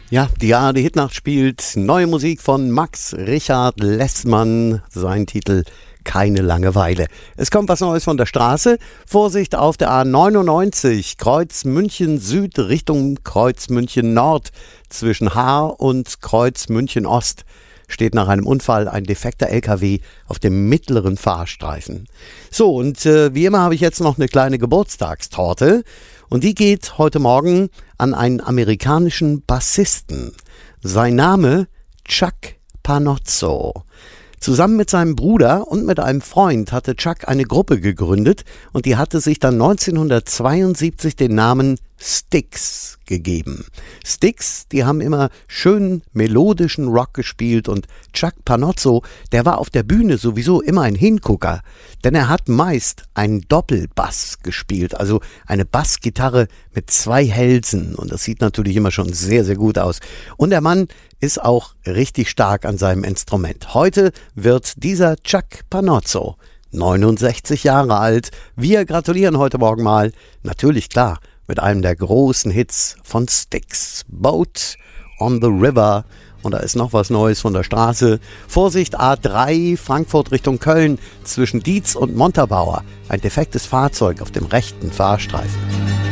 Ja, die ARD Hitnacht spielt neue Musik von Max Richard Lessmann, sein Titel Keine Langeweile. Es kommt was Neues von der Straße. Vorsicht auf der A99, Kreuz München Süd Richtung Kreuz München Nord. Zwischen Haar und Kreuz München Ost steht nach einem Unfall ein defekter LKW auf dem mittleren Fahrstreifen. So, und wie immer habe ich jetzt noch eine kleine Geburtstagstorte. Und die geht heute Morgen an einen amerikanischen Bassisten. Sein Name Chuck Panozzo. Zusammen mit seinem Bruder und mit einem Freund hatte Chuck eine Gruppe gegründet und die hatte sich dann 1972 den Namen Styx gegeben. Styx, die haben immer schön melodischen Rock gespielt und Chuck Panozzo, der war auf der Bühne sowieso immer ein Hingucker, denn er hat meist einen Doppelbass gespielt, also eine Bassgitarre mit 2 Hälsen und das sieht natürlich immer schon sehr, sehr gut aus. Und der Mann ist auch richtig stark an seinem Instrument. Heute wird dieser Chuck Panozzo 69 Jahre alt. Wir gratulieren heute Morgen mal, natürlich klar, mit einem der großen Hits von Styx, Boat on the River. Und da ist noch was Neues von der Straße. Vorsicht, A3, Frankfurt Richtung Köln, zwischen Dietz und Montabaur. Ein defektes Fahrzeug auf dem rechten Fahrstreifen.